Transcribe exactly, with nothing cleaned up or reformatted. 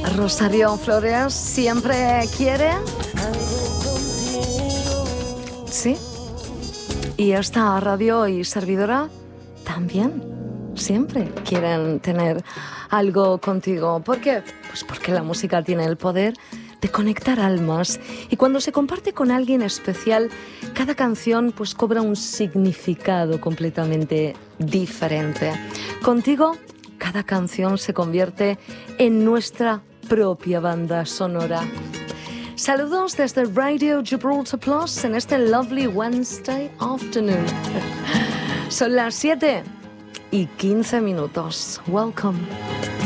Rosario Flores siempre quiere. Sí. Y esta radio y servidora también siempre quieren tener algo contigo. ¿Por qué? Pues porque la música tiene el poder de conectar almas. Y cuando se comparte con alguien especial, cada canción pues cobra un significado completamente diferente. Contigo, cada canción se convierte en nuestra propia banda sonora. Saludos desde Radio Gibraltar Plus en este lovely Wednesday afternoon. Son las siete y quince minutos. Welcome.